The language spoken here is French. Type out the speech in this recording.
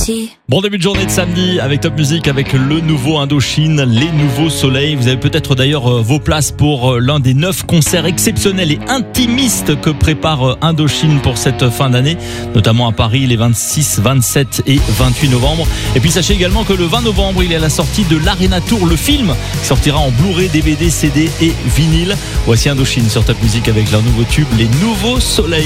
aussi. Bon début de journée de samedi avec Top Music, avec le nouveau Indochine, les nouveaux soleils. Vous avez peut-être d'ailleurs vos places pour l'un des 9 concerts exceptionnels et intimistes que prépare Indochine pour cette fin d'année, notamment à Paris les 26, 27 et 28 novembre. Et puis sachez également que le 20 novembre, il est à la sortie de l'Arena Tour, le film, qui sortira en Blu-ray, DVD, CD et vinyle. Voici Indochine sur Top Music avec leur nouveau tube, les nouveaux soleils.